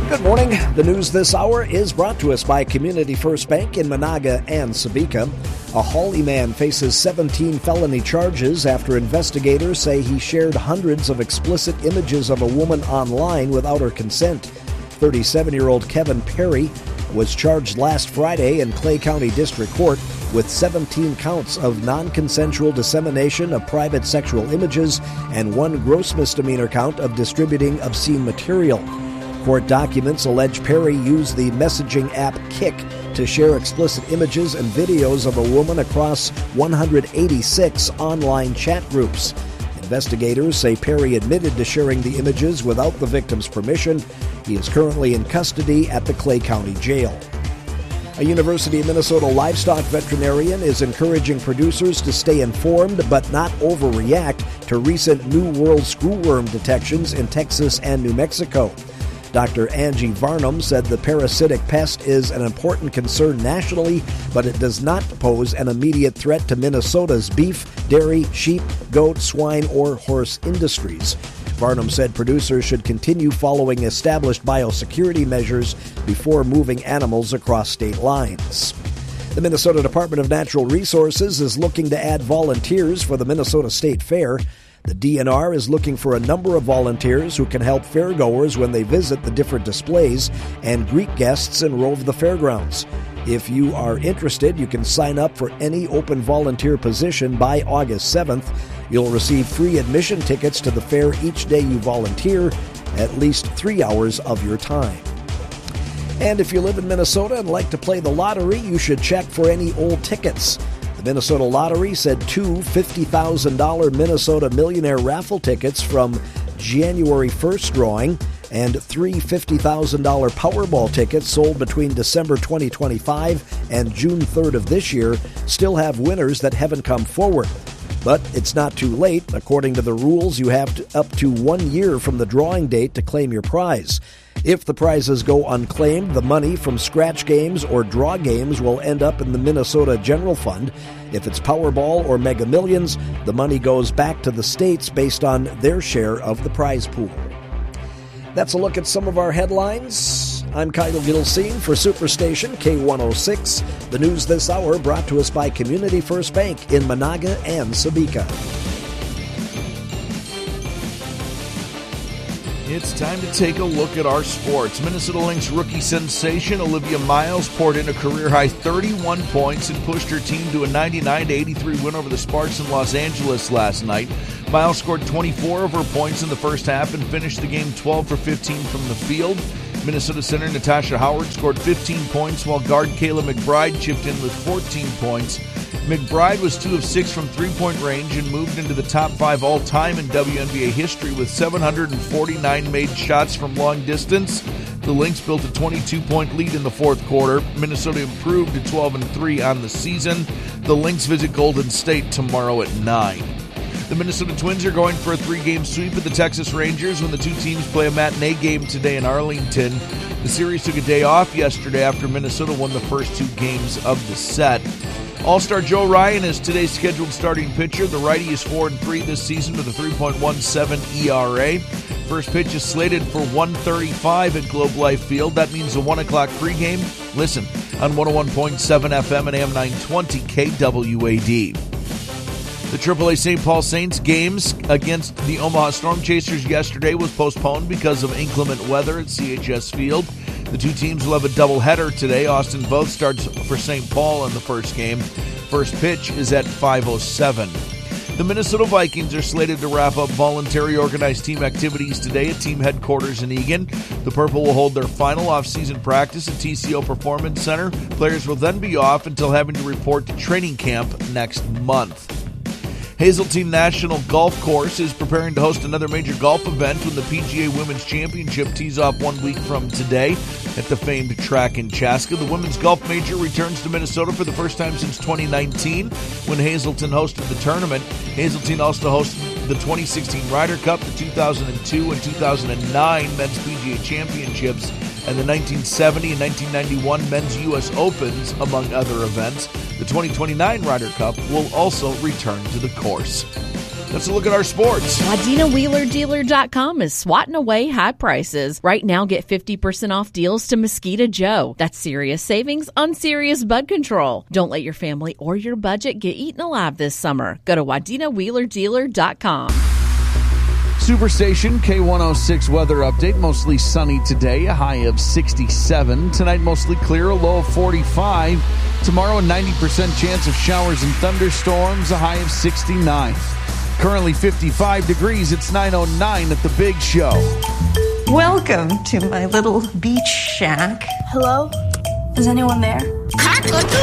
Good morning. The news this hour is brought to us by Community First Bank in Monaga and Sebeka. A Hawley man faces 17 felony charges after investigators say he shared hundreds of explicit images of a woman online without her consent. 37-year-old Kevin Perry was charged last Friday in Clay County District Court with 17 counts of non-consensual dissemination of private sexual images and one gross misdemeanor count of distributing obscene material. Court documents allege Perry used the messaging app Kik to share explicit images and videos of a woman across 186 online chat groups. Investigators say Perry admitted to sharing the images without the victim's permission. He is currently in custody at the Clay County Jail. A University of Minnesota livestock veterinarian is encouraging producers to stay informed but not overreact to recent New World screwworm detections in Texas and New Mexico. Dr. Angie Varnum said the parasitic pest is an important concern nationally, but it does not pose an immediate threat to Minnesota's beef, dairy, sheep, goat, swine, or horse industries. Varnum said producers should continue following established biosecurity measures before moving animals across state lines. The Minnesota Department of Natural Resources is looking to add volunteers for the Minnesota State Fair. The DNR is looking for a number of volunteers who can help fairgoers when they visit the different displays and greet guests and rove the fairgrounds. If you are interested, you can sign up for any open volunteer position by August 7th. You'll receive free admission tickets to the fair each day you volunteer, at least 3 hours of your time. And if you live in Minnesota and like to play the lottery, you should check for any old tickets. The Minnesota Lottery said two $50,000 Minnesota Millionaire raffle tickets from January 1st drawing and three $50,000 Powerball tickets sold between December 2025 and June 3rd of this year still have winners that haven't come forward. But it's not too late. According to the rules, you have up to 1 year from the drawing date to claim your prize. If the prizes go unclaimed, the money from scratch games or draw games will end up in the Minnesota General Fund. If it's Powerball or Mega Millions, the money goes back to the states based on their share of the prize pool. That's a look at some of our headlines. I'm Kyle Gilseen for Superstation K106. The news this hour brought to us by Community First Bank in Monaga and Sebeka. It's time to take a look at our sports. Minnesota Lynx rookie sensation Olivia Miles poured in a career-high 31 points and pushed her team to a 99-83 win over the Sparks in Los Angeles last night. Miles scored 24 of her points in the first half and finished the game 12 for 15 from the field. Minnesota center Natasha Howard scored 15 points, while guard Kayla McBride chipped in with 14 points. McBride was 2 of 6 from three-point range and moved into the top 5 all-time in WNBA history with 749 made shots from long distance. The Lynx built a 22-point lead in the fourth quarter. Minnesota improved to 12-3 on the season. The Lynx visit Golden State tomorrow at 9. The Minnesota Twins are going for a 3-game sweep at the Texas Rangers when the two teams play a matinee game today in Arlington. The series took a day off yesterday after Minnesota won the first 2 games of the set. All-Star Joe Ryan is today's scheduled starting pitcher. The righty is 4-3 this season with a 3.17 ERA. First pitch is slated for 1:35 at Globe Life Field. That means a 1 o'clock pregame. Listen on 101.7 FM and AM 920 KWAD. The AAA St. Paul Saints games against the Omaha Storm Chasers yesterday was postponed because of inclement weather at CHS Field. The two teams will have a doubleheader today. Austin Voth starts for St. Paul in the first game. First pitch is at 5:07. The Minnesota Vikings are slated to wrap up voluntary organized team activities today at team headquarters in Eagan. The Purple will hold their final off-season practice at TCO Performance Center. Players will then be off until having to report to training camp next month. Hazeltine National Golf Course is preparing to host another major golf event when the PGA Women's Championship tees off 1 week from today at the famed track in Chaska. The Women's Golf Major returns to Minnesota for the first time since 2019 when Hazeltine hosted the tournament. Hazeltine also hosted the 2016 Ryder Cup, the 2002 and 2009 Men's PGA Championships, and the 1970 and 1991 Men's U.S. Opens, among other events. The 2029 Ryder Cup will also return to the course. Let's look at our sports. WadenaWheelerDealer.com is swatting away high prices. Right now, get 50% off deals to Mosquito Joe. That's serious savings on serious bud control. Don't let your family or your budget get eaten alive this summer. Go to WadenaWheelerDealer.com. Superstation K106 weather update. Mostly sunny today, a high of 67. Tonight, mostly clear, a low of 45. Tomorrow, a 90% chance of showers and thunderstorms, a high of 69. Currently 55 degrees. It's 9:09 at the Big Show. Welcome to my little beach shack. Hello? Is anyone there?